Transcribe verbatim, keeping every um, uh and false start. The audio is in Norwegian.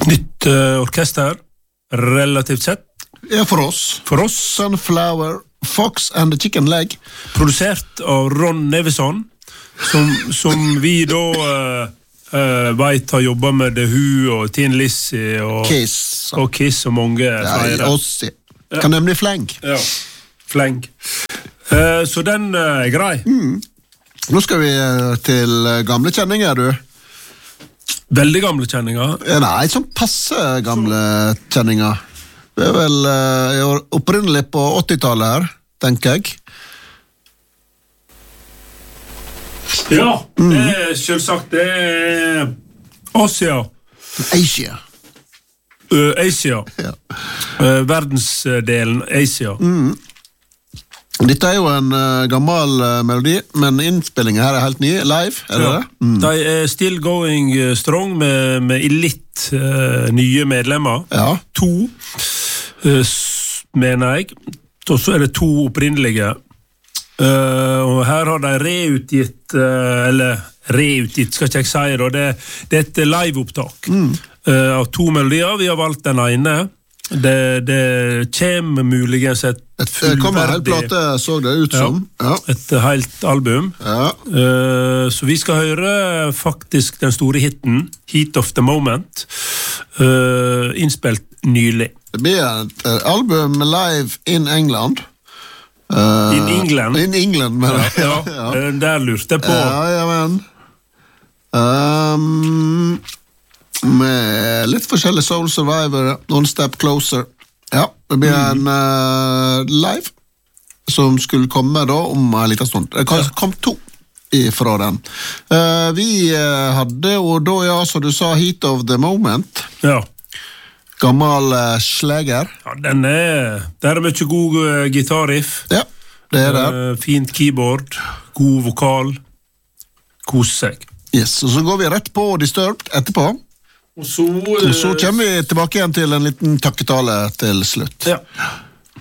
Et nytt uh, orkester, relativt sett. Ja, for oss. For oss. Sunflower, Fox and the Chicken Leg. Produsert av Ron Nevison, som, som vi da uh, uh, vet har jobbet med The Who og Tin Lizzy og Kiss. Og Kiss og mange Ja, flere. oss. Kan nemlig Flang. Ja, Flang. Uh, så den uh, er grei. Mm. Nå skal vi uh, til uh, gamle kjenninger, du. Veldig gamle kjenninger. Ja, nei, sånn passe gamle kjenninger. Det er vel uh, opprinnelig på åttitallet her, tenker jeg. Ja, mm. det er selvsagt, det er Asia. Asia. Uh, Asia. Ja. Uh, verdensdelen Asia. Mm. Dette er jo en uh, gammel uh, melodi, men innspillingen her er helt ny, live, er det ja. det? Mm. De er still going strong med, med litt uh, nye medlemmer. Ja. To, uh, mener jeg. Og så er det to opprinnelige. Uh, og her har de reutgitt, uh, eller reutgitt, skal ikke jeg si det, det, det er et liveopptak mm. uh, av to melodier. Vi har valgt den ene. Det, det kommer muligens et, et fullverdig... Det kommer helt plate, så det ut som. Ja, ja. Et helt album. Ja. Uh, så vi skal høre faktisk den store hitten, Heat of the Moment, uh, innspilt nylig. Det blir et album live in England. Uh, in England? In England, men... Ja, ja. ja. Der lurte jeg på. Ja, ja, men... Um, med litt forskjellig Soul Survivor, One Step Closer. Ja, det blir en uh, live som skulle komme da om en liten stund. Det kom, kom to ifra den. Uh, vi uh, hadde jo da, ja, så du sa, Heat of the Moment. Ja. Gammel uh, slager. Ja, den er... Der er mye god uh, gitarriff. Ja, det er det. Uh, fint keyboard, god vokal, kos seg. Yes, og så går vi rett på Disturbed etterpå. Og så, og så kommer vi tilbake igjen til en liten takketale til slutt. Ja.